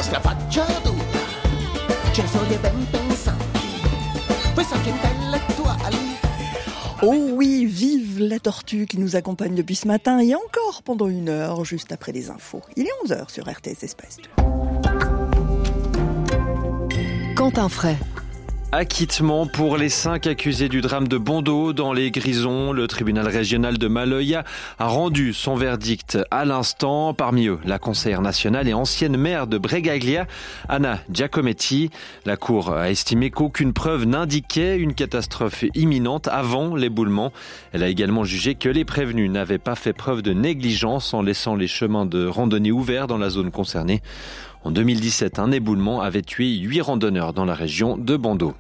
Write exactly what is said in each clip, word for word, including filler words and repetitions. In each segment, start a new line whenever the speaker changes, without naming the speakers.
la faccia tutta, Cesare ben pensanti, quei saggi intellettuali.
Oh oui, vive la tortue qui nous accompagne depuis ce matin et encore pendant une heure, juste après les infos. Il est onze heures sur R T S Espace.
Quentin Fray.
Acquittement pour les cinq accusés du drame de Bondos dans les Grisons. Le tribunal régional de Maloya a rendu son verdict à l'instant. Parmi eux, la conseillère nationale et ancienne maire de Bregaglia, Anna Giacometti. La cour a estimé qu'aucune preuve n'indiquait une catastrophe imminente avant l'éboulement. Elle a également jugé que les prévenus n'avaient pas fait preuve de négligence en laissant les chemins de randonnée ouverts dans la zone concernée. En deux mille dix-sept, un éboulement avait tué huit randonneurs dans la région de Bondos.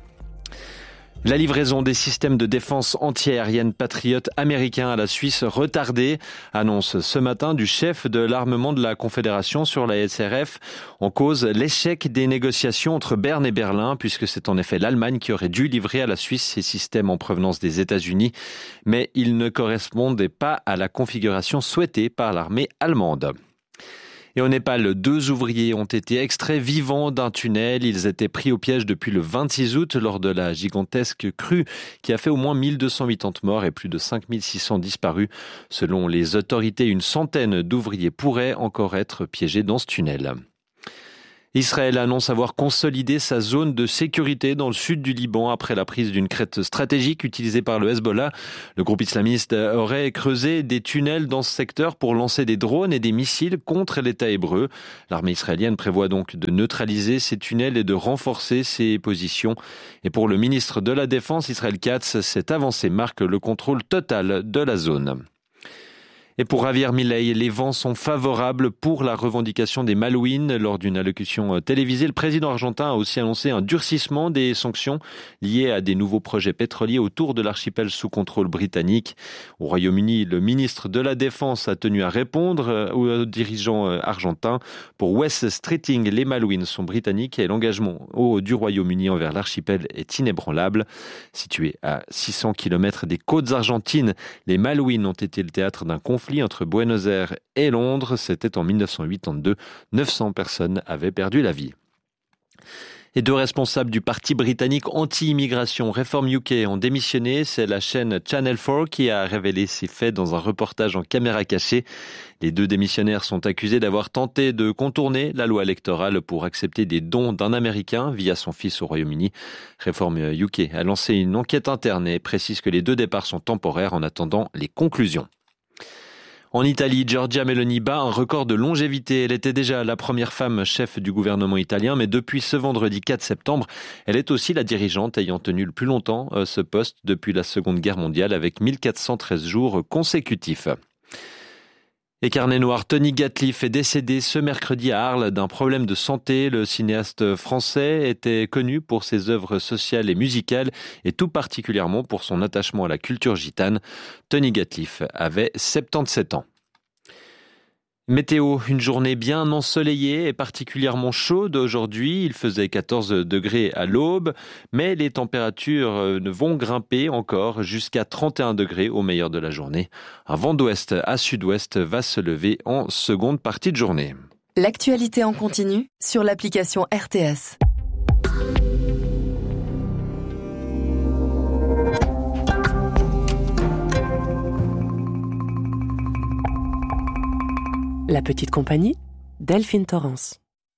La livraison des systèmes de défense antiaérienne Patriot américains à la Suisse retardée, annonce ce matin du chef de l'armement de la Confédération sur la S R F. En cause, l'échec des négociations entre Berne et Berlin, puisque c'est en effet l'Allemagne qui aurait dû livrer à la Suisse ces systèmes en provenance des États-Unis. Mais ils ne correspondaient pas à la configuration souhaitée par l'armée allemande. Et au Népal, deux ouvriers ont été extraits vivants d'un tunnel. Ils étaient pris au piège depuis le vingt-six août lors de la gigantesque crue qui a fait au moins mille deux cent quatre-vingts morts et plus de cinq mille six cents disparus. Selon les autorités, une centaine d'ouvriers pourraient encore être piégés dans ce tunnel. Israël annonce avoir consolidé sa zone de sécurité dans le sud du Liban après la prise d'une crête stratégique utilisée par le Hezbollah. Le groupe islamiste aurait creusé des tunnels dans ce secteur pour lancer des drones et des missiles contre l'État hébreu. L'armée israélienne prévoit donc de neutraliser ces tunnels et de renforcer ses positions. Et pour le ministre de la Défense, Israël Katz, cette avancée marque le contrôle total de la zone. Et pour Javier Milei, les vents sont favorables pour la revendication des Malouines. Lors d'une allocution télévisée, le président argentin a aussi annoncé un durcissement des sanctions liées à des nouveaux projets pétroliers autour de l'archipel sous contrôle britannique. Au Royaume-Uni, le ministre de la Défense a tenu à répondre aux dirigeants argentins. Pour West Streeting, les Malouines sont britanniques et l'engagement du Royaume-Uni envers l'archipel est inébranlable. Situé à six cents kilomètres des côtes argentines, les Malouines ont été le théâtre d'un conflit entre Buenos Aires et Londres. C'était en dix-neuf cent quatre-vingt-deux. neuf cents personnes avaient perdu la vie. Et deux responsables du parti britannique anti-immigration Reform U K ont démissionné. C'est la chaîne Channel quatre qui a révélé ces faits dans un reportage en caméra cachée. Les deux démissionnaires sont accusés d'avoir tenté de contourner la loi électorale pour accepter des dons d'un Américain via son fils au Royaume-Uni. Reform U K a lancé une enquête interne et précise que les deux départs sont temporaires en attendant les conclusions. En Italie, Giorgia Meloni bat un record de longévité. Elle était déjà la première femme chef du gouvernement italien, mais depuis ce vendredi quatre septembre, elle est aussi la dirigeante ayant tenu le plus longtemps ce poste depuis la Seconde Guerre mondiale avec mille quatre cent treize jours consécutifs. Et carnet noir, Tony Gatliff est décédé ce mercredi à Arles d'un problème de santé. Le cinéaste français était connu pour ses œuvres sociales et musicales et tout particulièrement pour son attachement à la culture gitane. Tony Gatliff avait soixante-dix-sept ans. Météo, une journée bien ensoleillée et particulièrement chaude aujourd'hui. Il faisait quatorze degrés à l'aube, mais les températures vont grimper encore jusqu'à trente et un degrés au meilleur de la journée. Un vent d'ouest à sud-ouest va se lever en seconde partie de journée.
L'actualité en continu sur l'application R T S. La petite compagnie, Delphine Torrance.